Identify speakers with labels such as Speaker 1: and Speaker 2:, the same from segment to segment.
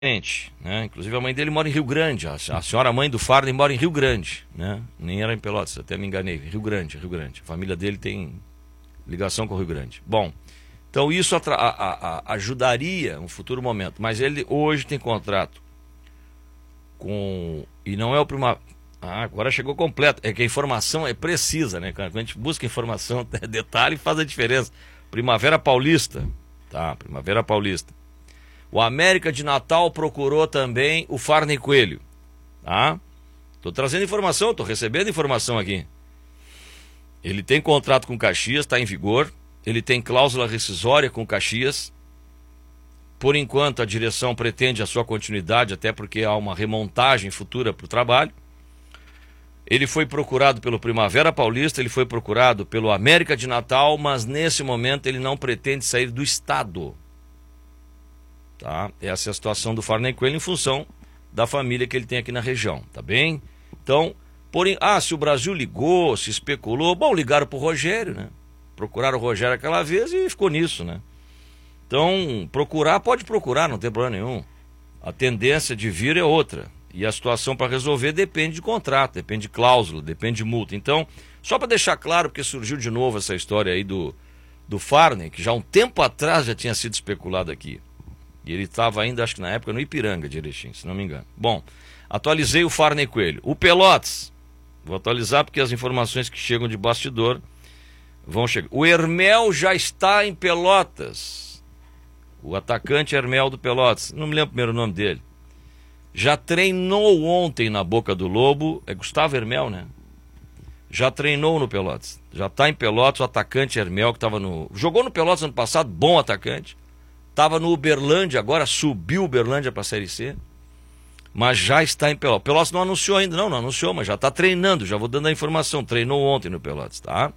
Speaker 1: né? Inclusive a mãe dele mora em Rio Grande, a senhora mãe do Farney mora em Rio Grande, né? Nem era em Pelotas, até me enganei, Rio Grande. A família dele tem ligação com o Rio Grande. Bom, então isso ajudaria um futuro momento, mas ele hoje tem contrato com, e não é o agora chegou completo, é que a informação é precisa, né? Quando a gente busca informação, detalhe faz a diferença. Primavera Paulista, tá? Primavera Paulista. O América de Natal procurou também o Farney Coelho, tá? Tô trazendo informação, tô recebendo informação aqui. Ele tem contrato com Caxias, está em vigor. Ele tem cláusula rescisória com Caxias. Por enquanto, a direção pretende a sua continuidade, até porque há uma remontagem futura para o trabalho. Ele foi procurado pelo Primavera Paulista, ele foi procurado pelo América de Natal, mas nesse momento ele não pretende sair do estado. Tá? Essa é a situação do Farney Coelho em função da família que ele tem aqui na região, tá bem? Então, porém, se o Brasil ligou, se especulou, bom, ligaram pro Rogério, né? Procuraram o Rogério aquela vez e ficou nisso, né? Então, pode procurar, não tem problema nenhum. A tendência de vir é outra. E a situação para resolver depende de contrato, depende de cláusula, depende de multa. Então, só para deixar claro, porque surgiu de novo essa história aí do Farney, que já um tempo atrás já tinha sido especulado aqui. E ele estava ainda, acho que na época, no Ipiranga de Erechim, se não me engano. Bom, atualizei o Farney Coelho. O Pelotas, vou atualizar porque as informações que chegam de bastidor vão chegar. O Hermel já está em Pelotas. O atacante Hermel do Pelotas, não me lembro o primeiro nome dele. Já treinou ontem na Boca do Lobo, é Gustavo Hermel, né? Já treinou no Pelotas. Já está em Pelotas o atacante Hermel, que estava jogou no Pelotas ano passado, bom atacante. Estava no Uberlândia, agora subiu o Uberlândia para a Série C, mas já está em Pelotas. Pelotas não anunciou ainda, não anunciou, mas já está treinando, já vou dando a informação, treinou ontem no Pelotas, tá?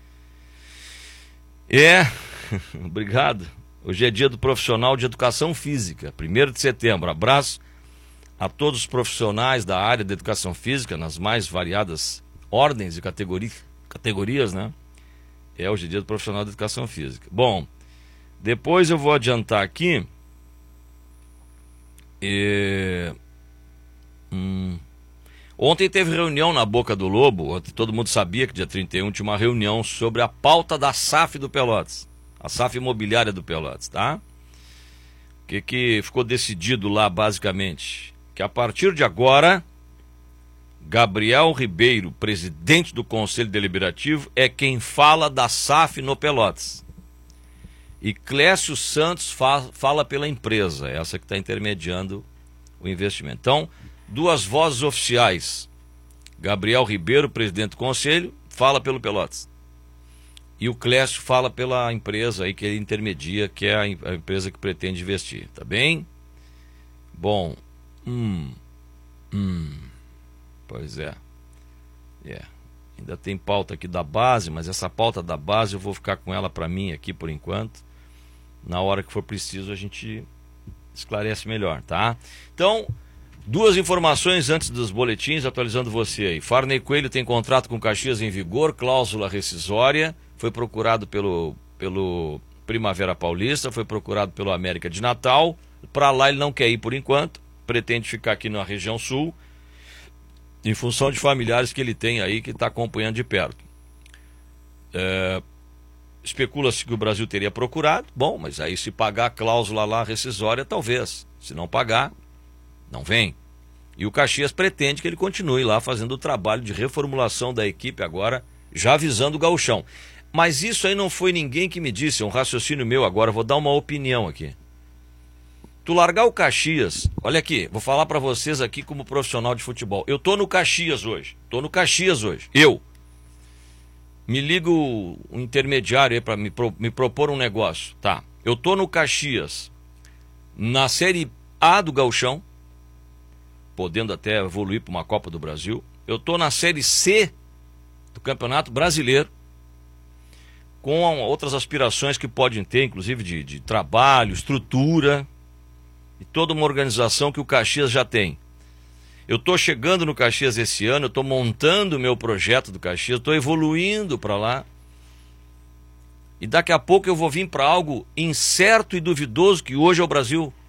Speaker 1: Obrigado. Hoje é dia do profissional de educação física, 1º de setembro. Abraço a todos os profissionais da área de educação física, nas mais variadas ordens e categorias, né? Hoje é dia do profissional de educação física. Bom, depois eu vou adiantar aqui. Ontem teve reunião na Boca do Lobo. Ontem todo mundo sabia que dia 31 tinha uma reunião sobre a pauta da SAF do Pelotas. A SAF imobiliária do Pelotas, tá? O que ficou decidido lá, basicamente? Que a partir de agora, Gabriel Ribeiro, presidente do Conselho Deliberativo, é quem fala da SAF no Pelotas. E Clécio Santos fala pela empresa, essa que está intermediando o investimento. Então, duas vozes oficiais. Gabriel Ribeiro, presidente do conselho, fala pelo Pelotas. E o Clécio fala pela empresa aí que ele intermedia, que é a empresa que pretende investir. Tá bem? Bom. Pois é. Ainda tem pauta aqui da base, mas essa pauta da base eu vou ficar com ela para mim aqui por enquanto. Na hora que for preciso a gente esclarece melhor, tá? Então, duas informações antes dos boletins, atualizando você aí. Farney Coelho tem contrato com Caxias em vigor, cláusula rescisória, foi procurado pelo Primavera Paulista, foi procurado pelo América de Natal. Para lá ele não quer ir por enquanto, pretende ficar aqui na região sul, em função de familiares que ele tem aí, que está acompanhando de perto. Especula-se que o Brasil teria procurado, bom, mas aí se pagar a cláusula lá rescisória, talvez. Se não pagar, não vem. E o Caxias pretende que ele continue lá fazendo o trabalho de reformulação da equipe agora, já visando o gauchão. Mas isso aí não foi ninguém que me disse, é um raciocínio meu agora, vou dar uma opinião aqui. Tu largar o Caxias, olha aqui, vou falar para vocês aqui como profissional de futebol. Eu tô no Caxias hoje, eu. Me liga um intermediário aí para me propor um negócio, tá? Eu tô no Caxias, na Série A do Gauchão, podendo até evoluir para uma Copa do Brasil. Eu tô na Série C do Campeonato Brasileiro, com outras aspirações que podem ter, inclusive de trabalho, estrutura e toda uma organização que o Caxias já tem. Eu estou chegando no Caxias esse ano, eu estou montando o meu projeto do Caxias, estou evoluindo para lá. E daqui a pouco eu vou vir para algo incerto e duvidoso que hoje é o Brasil.